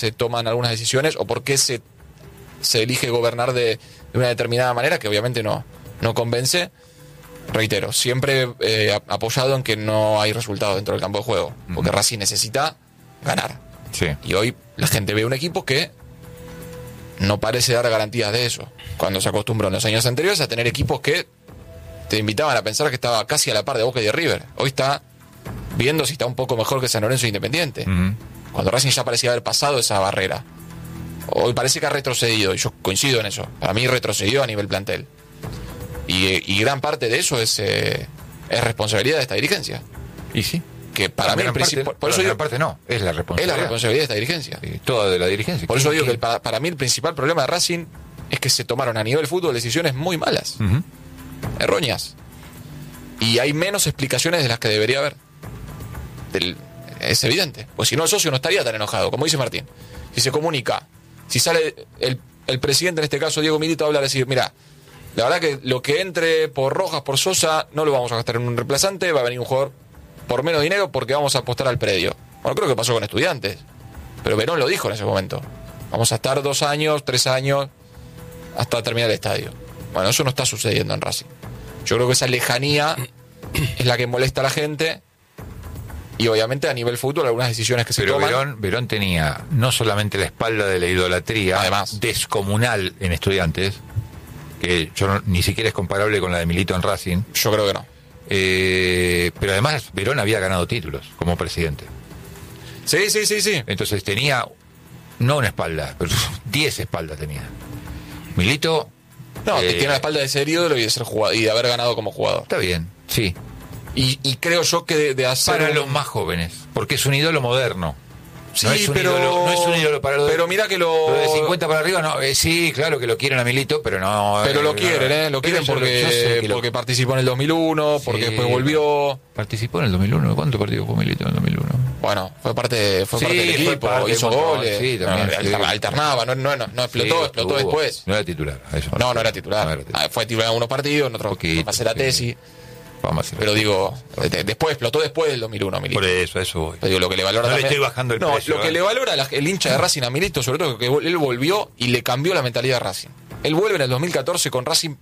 se toman algunas decisiones o por qué se elige gobernar de una determinada manera, que obviamente no convence. Reitero, siempre apoyado en que no hay resultado dentro del campo de juego, porque Racing necesita ganar. Sí. Y hoy la gente ve un equipo que no parece dar garantías de eso, cuando se acostumbró en los años anteriores a tener equipos que te invitaban a pensar que estaba casi a la par de Boca y de River. Hoy está viendo si está un poco mejor que San Lorenzo e Independiente, cuando Racing ya parecía haber pasado esa barrera. Hoy parece que ha retrocedido, y yo coincido en eso. Para mí retrocedió a nivel plantel. Y gran parte de eso es responsabilidad de esta dirigencia. Y sí. Que para mí, por eso digo, parte no, es la responsabilidad. es la responsabilidad de esta dirigencia. Toda de la dirigencia. Por eso digo que para mí el principal problema de Racing es que se tomaron a nivel fútbol decisiones muy malas, erróneas. Y hay menos explicaciones de las que debería haber. Es evidente. Pues si no, el socio no estaría tan enojado, como dice Martín. Si se comunica, si sale el presidente, en este caso Diego Milito, a hablar y decir, mira, la verdad que lo que entre por Rojas, por Sosa, no lo vamos a gastar en un reemplazante, va a venir un jugador por menos dinero porque vamos a apostar al predio. Bueno, creo que pasó con Estudiantes, pero Verón lo dijo en ese momento. Vamos a estar 2 años, 3 años, hasta terminar el estadio. Bueno, eso no está sucediendo en Racing. Yo creo que esa lejanía es la que molesta a la gente. Y obviamente a nivel fútbol algunas decisiones que se toman. Pero Verón tenía no solamente la espalda de la idolatría, además, descomunal en Estudiantes, que ni siquiera es comparable con la de Milito en Racing. Yo creo que no. Pero además Verón había ganado títulos como presidente. Sí. Entonces tenía, no una espalda, pero 10 espaldas tenía. Milito... No, tiene la espalda de ser ídolo y de ser jugador, y de haber ganado como jugador. Está bien, sí. Y creo yo que de hacer... Para los más jóvenes, porque es un ídolo moderno. Sí, no es un ídolo para los pero mira que lo de 50 para arriba, no. Sí, claro que lo quieren a Milito, pero no. Pero lo quieren, lo quieren porque participó en el 2001, porque después volvió. Participó en el 2001. ¿Cuántos partidos jugó Milito en el 2001? Bueno, fue parte del equipo, hizo goles, sí, también, alternaba, no explotó después. No era titular. No era titular. Fue titular en algunos partidos, en otros pasé la tesis. Pero digo, después explotó después del 2001 Milito. Por eso voy. Pero digo, lo que le valora no también, le estoy bajando el precio. Lo que le valora el hincha de Racing a Milito, sobre todo, que él volvió y le cambió la mentalidad de Racing. Él vuelve en el 2014 con Racing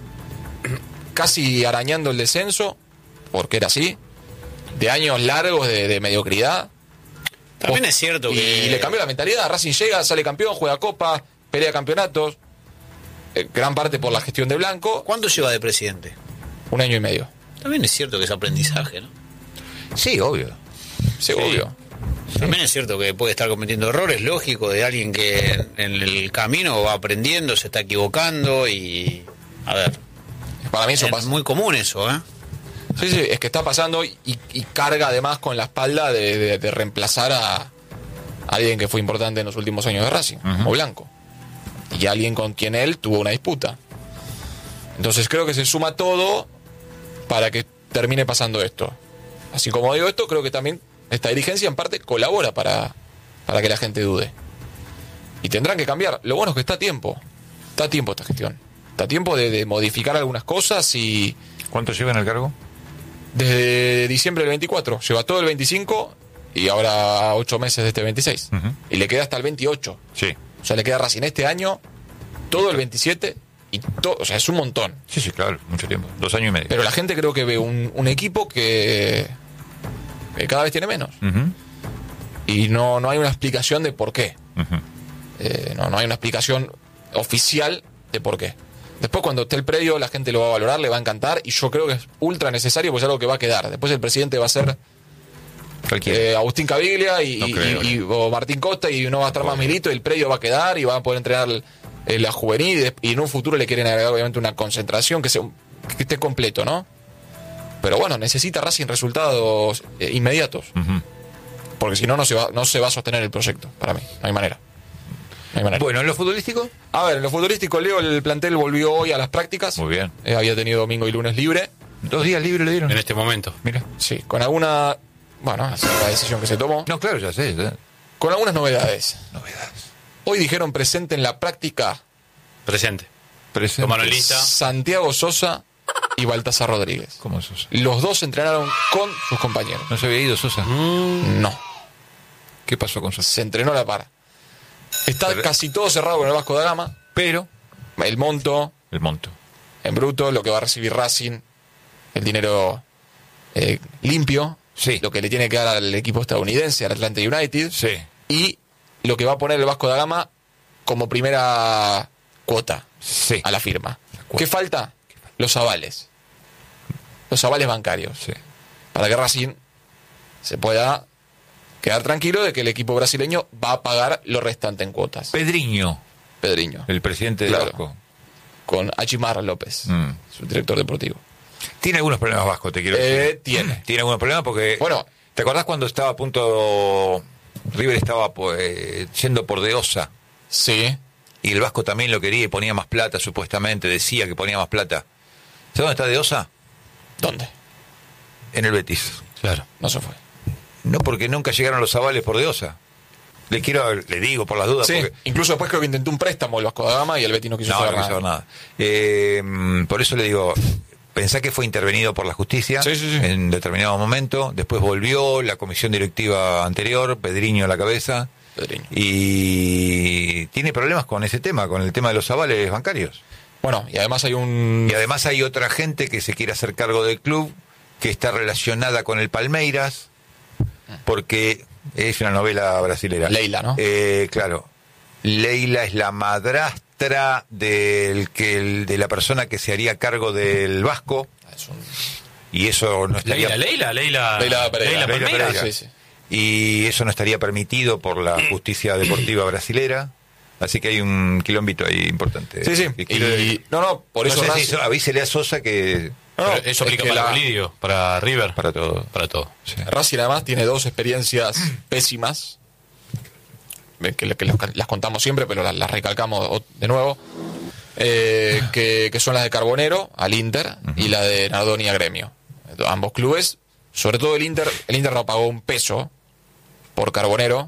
casi arañando el descenso, porque era así, de años largos de mediocridad. También es cierto que... Y le cambió la mentalidad. Racing llega, sale campeón, juega copa, pelea campeonatos, gran parte por la gestión de Blanco. ¿Cuánto lleva de presidente? 1 año y medio. También es cierto que es aprendizaje, ¿no? Sí, obvio. Sí, obvio. También es cierto que puede estar cometiendo errores, lógico, de alguien que en el camino va aprendiendo, se está equivocando y... A ver, para mí eso pasa. Es muy común eso, ¿eh? Sí, es que está pasando y carga además con la espalda de reemplazar a alguien que fue importante en los últimos años de Racing, como Blanco. Y alguien con quien él tuvo una disputa. Entonces creo que se suma todo para que termine pasando esto. Así como digo esto, creo que también esta dirigencia en parte colabora para que la gente dude. Y tendrán que cambiar. Lo bueno es que está a tiempo. Está a tiempo esta gestión. Está a tiempo de modificar algunas cosas y... ¿Cuánto lleva en el cargo? Desde diciembre del 24. Lleva todo el 25 y ahora 8 meses de este 26. Y le queda hasta el 28. Sí. O sea, le queda Racing este año, todo el 27... Y o sea, es un montón. Sí, claro, mucho tiempo. 2 años y medio. Pero la gente creo que ve un equipo que cada vez tiene menos. Y no hay una explicación de por qué. No hay una explicación oficial de por qué. Después, cuando esté el predio, la gente lo va a valorar, le va a encantar. Y yo creo que es ultra necesario, porque es algo que va a quedar. Después el presidente va a ser Agustín Caviglia o Martín Costa, y no va a estar más Milito. Y el predio va a quedar y va a poder entrenar la juvenil, y en un futuro le quieren agregar obviamente una concentración que esté completo, ¿no? Pero bueno, necesita Racing resultados inmediatos, porque si no se va a sostener el proyecto. Para mí no hay manera. Bueno, ¿en lo futbolístico? A ver, en lo futbolístico, Leo, el plantel volvió hoy a las prácticas. Muy bien. Había tenido domingo y lunes libre. 2 días libres le dieron en este momento. Mira, sí, con alguna, esa es la decisión que se tomó. No, claro, ya sé. Con algunas novedades. Hoy dijeron presente en la práctica. Presente. Tomaron lista. Santiago Sosa y Baltasar Rodríguez. ¿Cómo Sosa? Los dos entrenaron con sus compañeros. ¿No se había ido Sosa? No. ¿Qué pasó con Sosa? Se entrenó a la par. Está casi todo cerrado con el Vasco da Gama, pero el monto en bruto, lo que va a recibir Racing, el dinero limpio, sí, lo que le tiene que dar al equipo estadounidense, al Atlanta United, sí, y lo que va a poner el Vasco da Gama como primera cuota, sí, a la firma. ¿Qué falta? Los avales bancarios, sí, para que Racing se pueda quedar tranquilo de que el equipo brasileño va a pagar lo restante en cuotas. Pedriño, el presidente de Vasco, con Achimar López, su director deportivo. Tiene algunos problemas Vasco, te quiero decir. Tiene algunos problemas porque... Bueno, ¿te acordás cuando estaba a punto... River estaba yendo por De Osa? Sí. Y el Vasco también lo quería y ponía más plata, supuestamente. Decía que ponía más plata. ¿Sabes dónde está De Osa? ¿Dónde? En el Betis. Claro, no se fue. No, porque nunca llegaron los avales por De Osa. Le digo por las dudas. Sí, porque... incluso después creo que intentó un préstamo el Vasco da Gama y el Betis no quiso saber nada. Por eso le digo, pensá que fue intervenido por la justicia en determinado momento, después volvió la comisión directiva anterior, Pedriño a la cabeza, y tiene problemas con ese tema, con el tema de los avales bancarios. Bueno, y además hay otra gente que se quiere hacer cargo del club, que está relacionada con el Palmeiras, porque es una novela brasilera. Leila, ¿no? Claro. Leila es la madrastra de la persona que se haría cargo del Vasco. Y eso no estaría... Leila Pereira. Sí. Y eso no estaría permitido por la justicia deportiva brasilera. Así que hay un quilombito ahí importante. Sí. Por eso... avísele a Sosa que... eso aplica para Lidio, para River, para todo. Sí. Racing además tiene dos experiencias pésimas, que las contamos siempre, pero las recalcamos de nuevo, que son las de Carbonero al Inter y la de Nardoni a Gremio. Ambos clubes, sobre todo el Inter no pagó un peso por Carbonero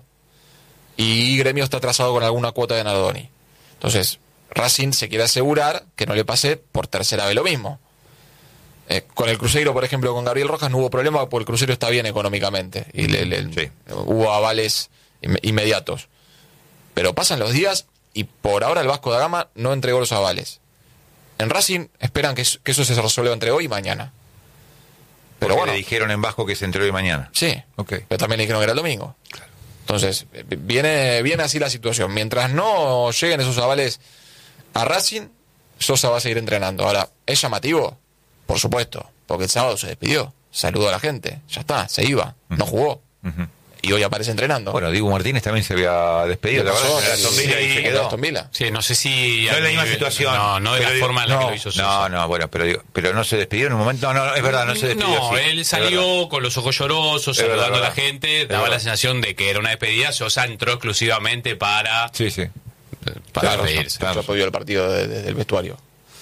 y Gremio está atrasado con alguna cuota de Nardoni. Entonces, Racing se quiere asegurar que no le pase por tercera vez lo mismo. Con el Cruzeiro, por ejemplo, con Gabriel Rojas no hubo problema porque el Cruzeiro está bien económicamente y hubo avales inmediatos. Pero pasan los días y por ahora el Vasco da Gama no entregó los avales. En Racing esperan que eso se resuelva entre hoy y mañana. Pero porque le dijeron en Vasco que se entregó hoy y mañana. Sí, okay. Pero también le dijeron que era el domingo. Claro. Entonces, viene así la situación. Mientras no lleguen esos avales a Racing, Sosa va a seguir entrenando. Ahora, ¿es llamativo? Por supuesto, porque el sábado se despidió, saludó a la gente, ya está, se iba, no jugó. Y hoy aparece entrenando. Bueno, Diego Martínez también se había despedido, ¿te acuerdas? Y se quedó. Sí, no sé si... No es la misma situación. No de la forma en la que lo hizo Sosa. Bueno, pero no se despidió en un momento. No, es verdad, no se despidió. No, él salió con los ojos llorosos, saludando a la gente, daba la sensación de que era una despedida. Sosa entró exclusivamente para... Sí. Para reírse. Ya apoyó el partido desde el vestuario.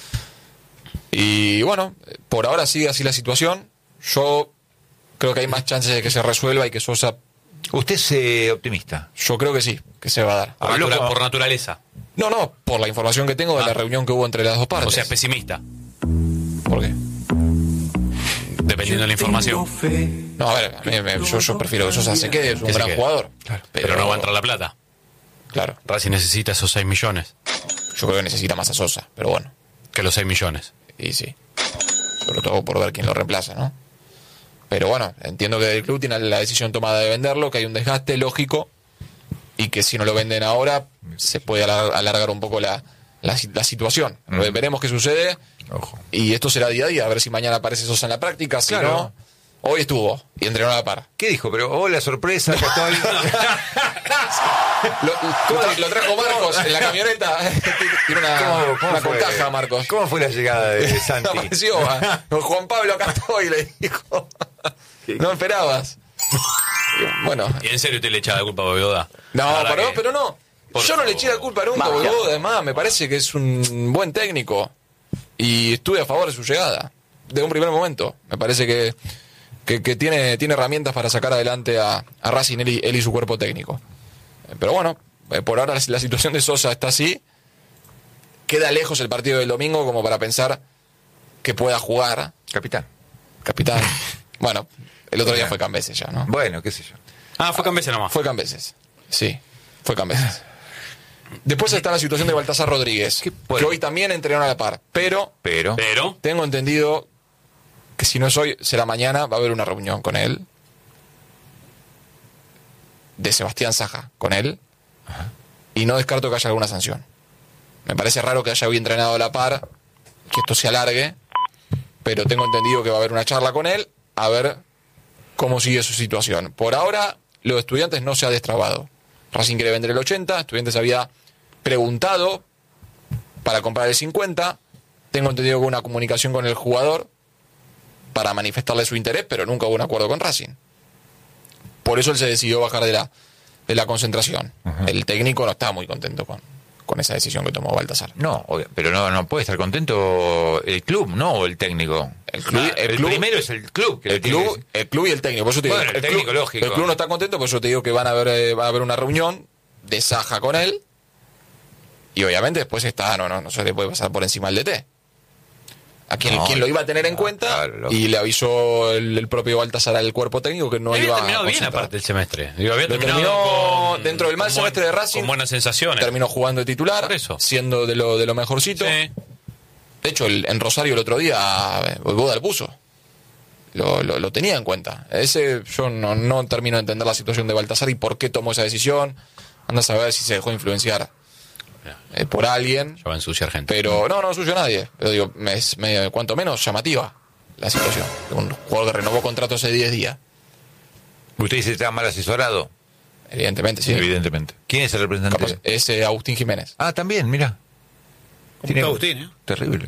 Y bueno, por ahora sigue así la situación. Yo creo que hay más chances de que se resuelva y que Sosa... ¿Usted es optimista? Yo creo que sí, que se va a dar. Por naturaleza. No, por la información que tengo de la reunión que hubo entre las dos partes. O sea, pesimista. ¿Por qué? Dependiendo de la información. No, a ver, yo prefiero que Sosa se quede, es un gran jugador. Claro. Pero no va a entrar la plata. Claro. Racing necesita esos 6 millones. Yo creo que necesita más a Sosa, pero bueno. Que los 6 millones. Y sí. Sobre todo por ver quién lo reemplaza, ¿no? Pero bueno, entiendo que el club tiene la decisión tomada de venderlo, que hay un desgaste lógico y que si no lo venden ahora se puede alargar un poco la situación. Veremos qué sucede. Ojo. Y esto será día a día, a ver si mañana aparece Sosa en la práctica, si no, hoy estuvo y entrenó a la par. ¿Qué dijo? Pero hola, sorpresa, lo trajo Marcos en la camioneta. Tiene una concaja, Marcos. ¿Cómo fue la llegada de Santi? Apareció Juan Pablo acá estoy, le dijo. No esperabas. Bueno. ¿Y en serio usted le echaba la culpa a Bobedda? No, pero no. Yo no le eché la culpa nunca a Bobedda. Además, me parece que es un buen técnico. Y estuve a favor de su llegada. De un primer momento. Me parece que tiene herramientas para sacar adelante a Racing, él y su cuerpo técnico. Pero bueno, por ahora la situación de Sosa está así. Queda lejos el partido del domingo como para pensar que pueda jugar. Capitán. Bueno, el otro día fue Cambeses ya, ¿no? Bueno, qué sé yo. Fue Cambeses nomás. Fue Cambeses, sí. Fue Cambeses. Después está la situación de Baltasar Rodríguez, que hoy también entrenaron a la par. Pero tengo entendido que si no es hoy, será mañana, va a haber una reunión con él. De Sebastián Saja, con él. Ajá. Y no descarto que haya alguna sanción. Me parece raro que haya hoy entrenado a la par, que esto se alargue, pero tengo entendido que va a haber una charla con él, a ver cómo sigue su situación. Por ahora, lo de Estudiantes no se ha destrabado. Racing quiere vender el 80, Estudiantes había preguntado para comprar el 50, tengo entendido que hubo una comunicación con el jugador para manifestarle su interés, pero nunca hubo un acuerdo con Racing. Por eso él se decidió bajar de la concentración. Ajá. El técnico no estaba muy contento con esa decisión que tomó Baltasar. No, pero no puede estar contento el club, ¿no? O el técnico. El club primero es el club. El club y el técnico. Por eso te digo, el técnico, club, lógico. El club no está contento, por eso te digo que va a haber una reunión de Saja con él. Y obviamente después no se le puede pasar por encima al DT. A quien lo iba a tener en cuenta, claro, y le avisó el propio Baltasar al cuerpo técnico que no iba a terminado bien aparte del semestre. Había terminado dentro del mal semestre de Racing, con buenas sensaciones. Terminó jugando de titular, siendo de lo mejorcito. Sí. De hecho, en Rosario el otro día Boda lo puso. Lo tenía en cuenta. Yo no termino de entender la situación de Baltasar y por qué tomó esa decisión. Anda a saber si se dejó influenciar por alguien. Ya va a ensuciar gente. Pero no ensució a nadie. Pero digo, es cuanto menos llamativa la situación. Un jugador que renovó contrato hace 10 días. ¿Usted dice que está mal asesorado? Evidentemente, sí. Evidentemente. ¿Quién es el representante? Capaz, es Agustín Jiménez. Ah, también, mira. Tiene Agustín, Terrible.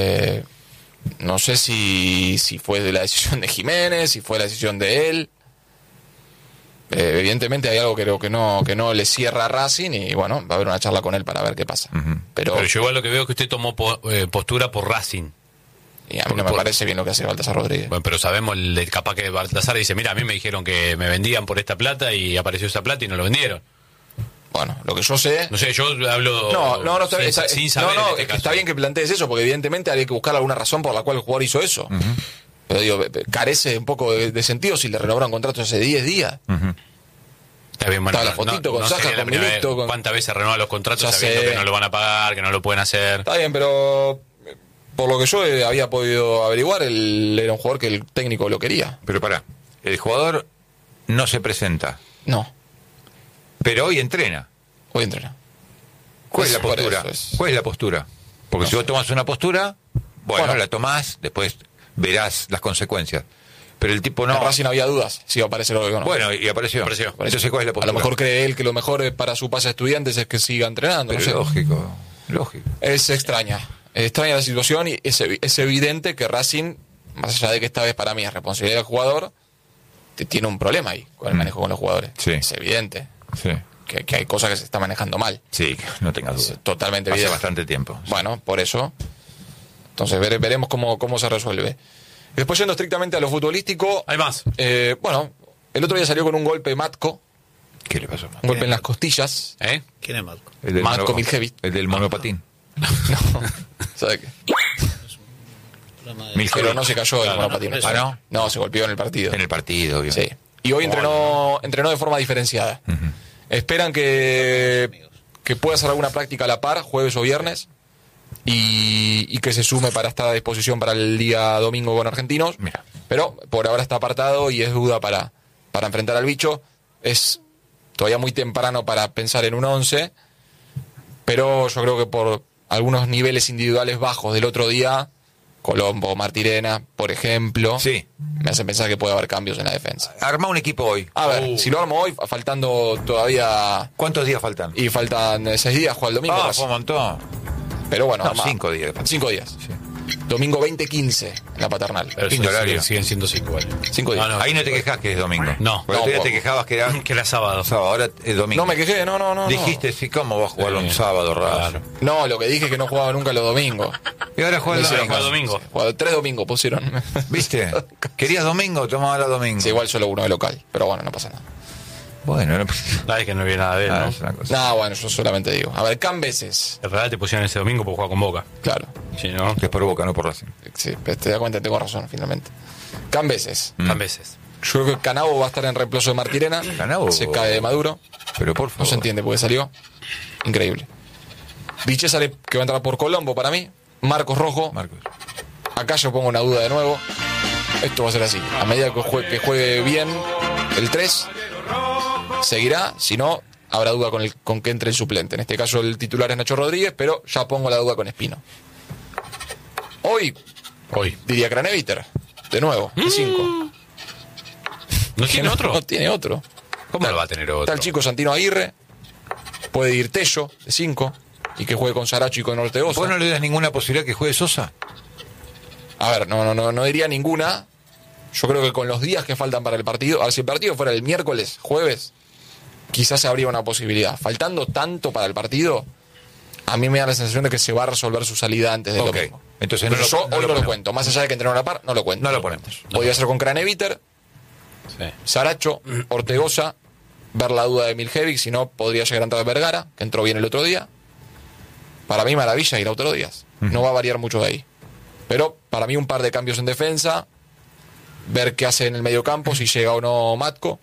No sé si fue de la decisión de Jiménez, si fue la decisión de él. Evidentemente hay algo que no le cierra a Racing y bueno, va a haber una charla con él para ver qué pasa. Uh-huh. Pero yo igual lo que veo es que usted tomó postura por Racing. Y a mí no me parece bien lo que hace Baltasar Rodríguez. Bueno, pero sabemos capaz que Baltasar dice, mira, a mí me dijeron que me vendían por esta plata y apareció esa plata y no lo vendieron. Bueno, lo que yo sé... No sé, yo hablo sin saber. No, está bien que plantees eso, porque evidentemente hay que buscar alguna razón por la cual el jugador hizo eso. Uh-huh. Pero digo, carece un poco de sentido si le renovaron contrato hace 10 días. Uh-huh. Está bien, bueno, está la fotito con Saja, con Milito. ¿Cuántas veces renuevan los contratos sabiendo que no lo van a pagar, que no lo pueden hacer? Está bien, pero por lo que yo había podido averiguar, él era un jugador que el técnico lo quería. Pero pará, el jugador no se presenta. No. Pero hoy entrena. Hoy entrena. ¿Cuál es la postura? ¿Cuál es la postura? Porque si vos tomas una postura, bueno, la tomás, después verás las consecuencias. Pero el tipo no... En Racing había dudas si iba a aparecer o no. Bueno, y apareció. Entonces, ¿cuál es la postura? A lo mejor cree él que lo mejor para su pase a Estudiantes es que siga entrenando. Pero no sé. Lógico. Es extraña. Extraña la situación y es evidente que Racing, más allá de que esta vez para mí es responsabilidad del jugador, tiene un problema ahí con el manejo con los jugadores. Sí. Es evidente. Sí. Que hay cosas que se están manejando mal. Sí, no tengas duda. Totalmente evidente. Hace bastante tiempo. Sí. Bueno, por eso. Entonces veremos cómo se resuelve. Después yendo estrictamente a lo futbolístico. Hay más. Bueno, el otro día salió con un golpe Matko. ¿Qué le pasó? Un golpe en las costillas. ¿Quién es Matko? Matko Miljevic. El del monopatín. No. ¿Sabe qué? Pero no se cayó del monopatín. ¿Ah, no? No, se golpeó en el partido. En el partido, obviamente. Sí. Y hoy entrenó de forma diferenciada. Uh-huh. Esperan que pueda hacer alguna práctica a la par, jueves o viernes, y que se sume para estar a disposición para el día domingo con Argentinos. Mira. Pero por ahora está apartado y es duda para enfrentar al bicho. Es todavía muy temprano para pensar en un 11, pero yo creo que por algunos niveles individuales bajos del otro día, Colombo, Martirena, por ejemplo, sí, me hacen pensar que puede haber cambios en la defensa. Arma un equipo hoy. A ver, si lo armo hoy, faltando todavía... ¿Cuántos días faltan? Y faltan 6 días, juega el domingo. Fue un montón. Pero bueno, no, 5 días. 5 días. Sí. Domingo 20:15 en la Paternal. Pero horario. Siguen siendo 5 días. 5 días. Ahí no te quejas que es domingo. No. Porque otro día te quejabas que era sábado. Ahora es domingo. No me quejé, no. Dijiste, sí, ¿cómo vas a jugar un sábado raro? Claro. No, lo que dije es que no jugaba nunca los domingos. Y ahora juega el domingo. 3 domingos pusieron. ¿Viste? ¿Querías domingo? Tomaba la domingo. Sí, igual solo uno de local. Pero bueno, no pasa nada. Bueno, no es que no viene nada de él, ¿no? Es una cosa. No, bueno, yo solamente digo. A ver, Cambeses. En realidad te pusieron ese domingo por jugar con Boca. Claro. Sí, ¿no? Que es por Boca, no por Racing. Sí, te das cuenta, tengo razón, finalmente. Cambeses. Cambeses. Yo creo que Canavo va a estar en reemplazo de Martirena. Canavo. Se cae de Maduro. Pero por favor. No se entiende por qué salió. increíble. Di Cesare, que va a entrar por Colombo para mí. Marcos Rojo. Acá yo pongo una duda de nuevo. Esto va a ser así. A medida que juegue bien el 3, seguirá. Si no, habrá duda con que entre el suplente. En este caso el titular es Nacho Rodríguez, pero ya pongo la duda con Espino. Hoy diría Craneviter. De nuevo, de 5. ¿No tiene otro? No tiene otro. ¿Cómo lo va a tener otro? Está el chico Santino Aguirre. Puede ir Tello, de 5. Y que juegue con Saracho y con Ortegoza. ¿Vos no le das ninguna posibilidad que juegue Sosa? A ver, no diría ninguna. Yo creo que con los días que faltan para el partido, a ver, si el partido fuera el miércoles, jueves, quizás habría una posibilidad. Faltando tanto para el partido, a mí me da la sensación de que se va a resolver su salida antes del domingo. Entonces yo hoy no lo cuento. Más allá de que entrenaron a la par, no lo cuento. No lo ponemos. Podría ser con Craneviter, Saracho, Ortegoza, ver la duda de Miljevic, si no podría llegar a entrar Vergara, que entró bien el otro día. Para mí maravilla ir a Lautaro Díaz. No va a variar mucho de ahí. Pero para mí un par de cambios en defensa, ver qué hace en el mediocampo, si llega o no Matko.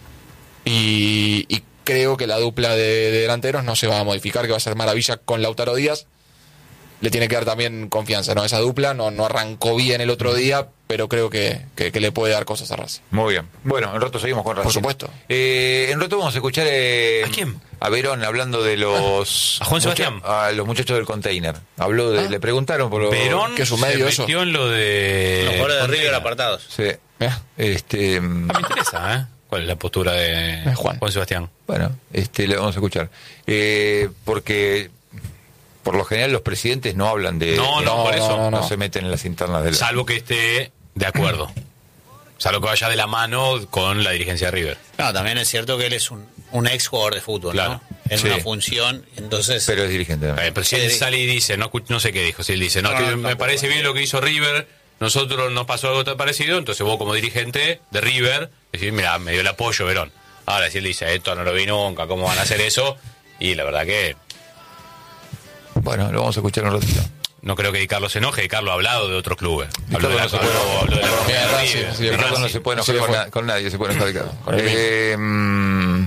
Y creo que la dupla de delanteros no se va a modificar, que va a ser maravilla con Lautaro Díaz. Le tiene que dar también confianza, ¿no? Esa dupla no arrancó bien el otro día, pero creo que le puede dar cosas a Racing. Muy bien. Bueno, en rato seguimos con Racing. Por supuesto. En rato vamos a escuchar ¿a quién? A Verón hablando de los... ¿A Juan Sebastián? A los muchachos del container. Habló de... Le preguntaron por lo... Verón, que es un medio se metió en lo de... Los jugadores de River apartados. Sí. Me interesa, ¿eh? ¿Cuál es la postura de Juan Sebastián? Bueno, le vamos a escuchar. Porque... Por lo general los presidentes no hablan de... por eso. No se meten en las internas del... Salvo que esté de acuerdo. Salvo que vaya de la mano con la dirigencia de River. No, también es cierto que él es un ex jugador de fútbol, claro, ¿no? En una función, entonces... Pero es dirigente. Pero si él sale y dice, no sé qué dijo, si él dice, me parece bien lo que hizo River, nosotros nos pasó algo tan parecido, entonces vos como dirigente de River, decís, mira, me dio el apoyo Verón. Ahora si él dice, esto no lo vi nunca, ¿cómo van a hacer eso? Y la verdad que... Bueno, lo vamos a escuchar un ratito. No creo que Di Carlo se enoje. Di Carlo ha hablado de otros clubes. Habló de la Racing. Di Carlo no se puede enojar con nadie, se puede enojar de Carlo.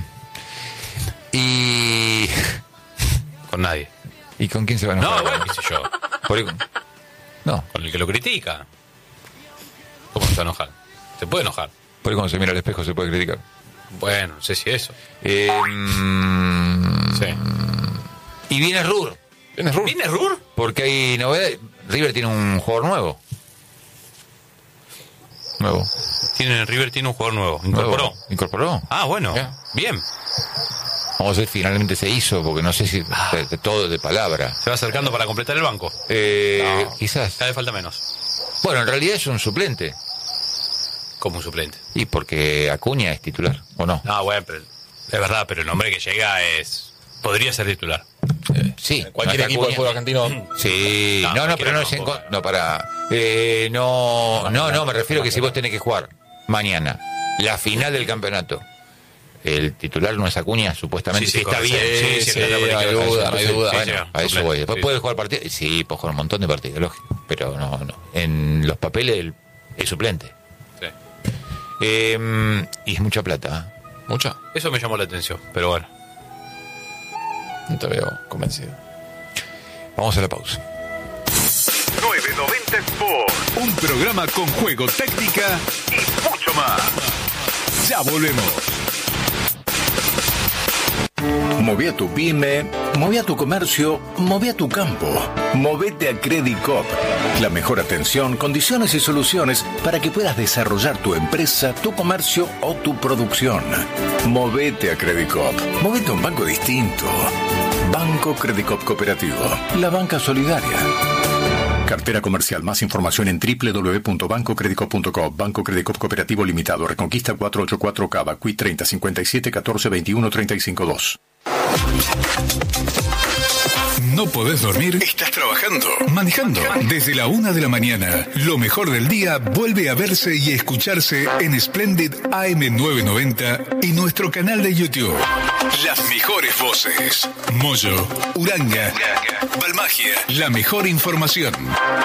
Y... Con nadie. ¿Y con quién se va a enojar? No, bueno, qué sé yo. No. Con el que lo critica. ¿Cómo se va a enojar? Se puede enojar. Por ahí cuando se mira al espejo se puede criticar. Bueno, no sé si eso. Sí. Y viene Rur. ¿Viene Rur? Porque hay novedad. River tiene un jugador nuevo. River tiene un jugador nuevo. ¿Incorporó? Ah, bueno. Bien. Vamos a ver si finalmente se hizo, porque no sé si de todo de palabra. Se va acercando para completar el banco. Quizás. Cada vez falta menos. Bueno, en realidad es un suplente. Como un suplente. Y porque Acuña es titular, ¿o no? No, bueno, pero, es verdad, pero el nombre que llega podría ser titular. Sí. Cualquier equipo del fútbol argentino. Sí. No, pero no es No, me refiero que si vos tenés que jugar mañana la final del campeonato, el titular no es Acuña, supuestamente. Sí, está bien. Sí, no hay duda. Bueno, a eso voy. Después puede jugar partidos. Sí, puede jugar un montón de partidos, lógico. Pero no. En los papeles el suplente. Sí. Y es mucha plata. ¿Mucha? Eso me llamó la atención, pero bueno. No te veo convencido. Vamos a la pausa. 990 Sport. Un programa con juego, técnica y mucho más. Ya volvemos. Moví a tu pyme, moví a tu comercio, moví a tu campo. Movete a Credit Coop. La mejor atención, condiciones y soluciones para que puedas desarrollar tu empresa, tu comercio o tu producción. Movete a Credit Coop. Movete a un banco distinto. Banco Credit Coop Cooperativo. La banca solidaria. Cartera comercial. Más información en www.bancocreditcoop.com. Banco Credit Coop Cooperativo Limitado. Reconquista 484 Cava. Qui 30 57 14 21 35 2. ¿No podés dormir? ¿Estás trabajando? ¿Manejando? Desde la 1 de la mañana, lo mejor del día vuelve a verse y escucharse en Splendid AM990 y nuestro canal de YouTube. Las mejores voces. Moyo, Uranga, Balmagia. La mejor información.